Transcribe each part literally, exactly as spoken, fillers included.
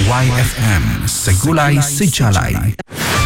Y F M Segulai Sejalai.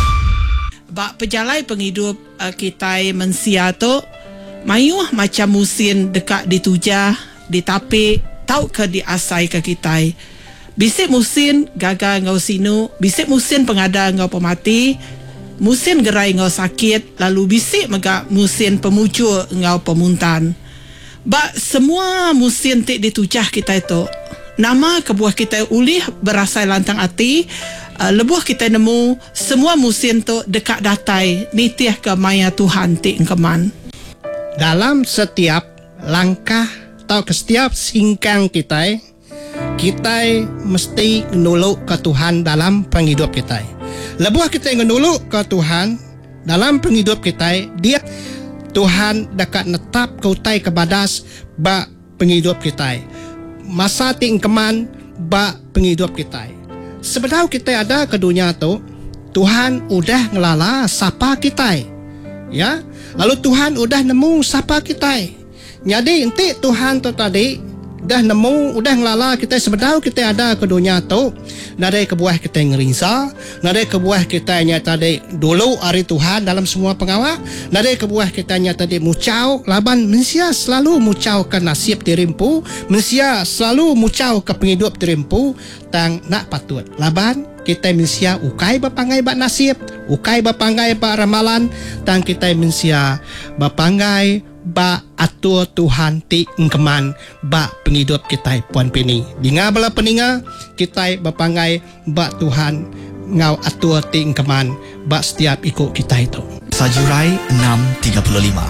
Bak pejalai penghidup uh, kita mensia tu mayuh macam musim dekat ditujah, ditapik, tau ke diasai ke kita. Bisik musim gagal ngau sinu, bisik musim pengada ngau pemati, musim gerai ngau sakit, lalu bisik mega musim pemucul ngau pemuntan. Bak semua musim tik ditujah kita itu. Nama kebuah kita ulih berasai lantang hati, uh, lebuh kita nemu semua musim tu dekat datai nitiah ke maya Tuhan ti engkeman. Dalam setiap langkah atau ke setiap singkang kita, kita mesti menolak ke Tuhan dalam penghidup kita. Lebuh kita menolak ke Tuhan dalam penghidup kita, dia Tuhan dekat netap kautai kebadas ba penghidup kita. Masa tingkeman ba penghidup kita. Sebenarnya kita ada ke dunia tu, Tuhan udah ngelala sapa kita. Ya, lalu Tuhan udah nemu sapa kita. Jadi enti Tuhan tu tadi dah nemu, udah ngelala kita. Sebenarnya kita ada ke dunia tu, dari kebuah kita ngerisa, dari kebuah kita nya tadi dulu hari Tuhan dalam semua pengawal, dari kebuah kita nya tadi mucau laban mensia selalu mucau ke nasib dirimpu, mensia selalu mucau ke penghidup dirimpu, tang nak patut laban kita mensia ukai bapangai bak nasib, ukai bapangai bak ramalan, tang kita mensia bapangai ba atur Tuhan ti engkeman ba penghidup kita puan pini. Dinga bala peninga kita bapangai ba Tuhan ngau atur ti engkeman ba setiap ikut kita itu. Sajurai enam tiga puluh lima.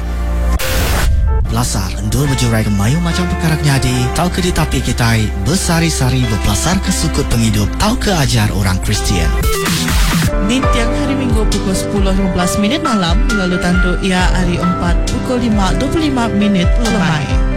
Belasar endur berjurai ke mayu macam perkara nyadi, tau ke ditapi kita bersari-sari berpelasar ke sukut penghidup, tau ke ajar orang Kristian. Di tiang hari Minggu pukul sepuluh lima belas minit malam, lalu tandu ia hari empat pukul lima dua puluh lima minit lemai.